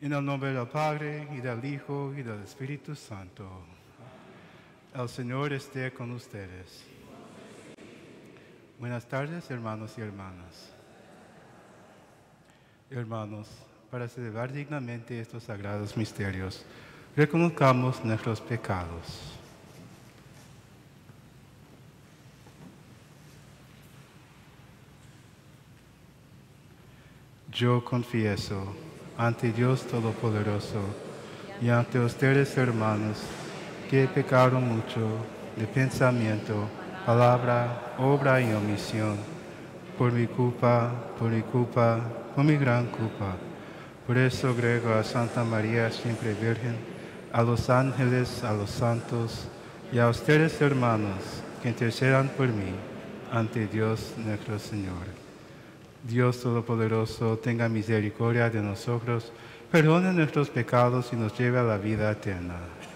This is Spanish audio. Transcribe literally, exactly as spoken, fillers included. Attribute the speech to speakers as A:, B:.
A: En el nombre del Padre, y del Hijo, y del Espíritu Santo. El Señor esté con ustedes. Buenas tardes, hermanos y hermanas. Hermanos, para celebrar dignamente estos sagrados misterios, reconozcamos nuestros pecados. Yo confieso ante Dios Todopoderoso y ante ustedes, hermanos, que he pecado mucho de pensamiento, palabra, obra y omisión, por mi culpa, por mi culpa, por mi gran culpa. Por eso agrego a Santa María, siempre Virgen, a los ángeles, a los santos y a ustedes, hermanos, que intercedan por mí ante Dios nuestro Señor. Dios Todopoderoso, tenga misericordia de nosotros, perdone nuestros pecados y nos lleve a la vida eterna.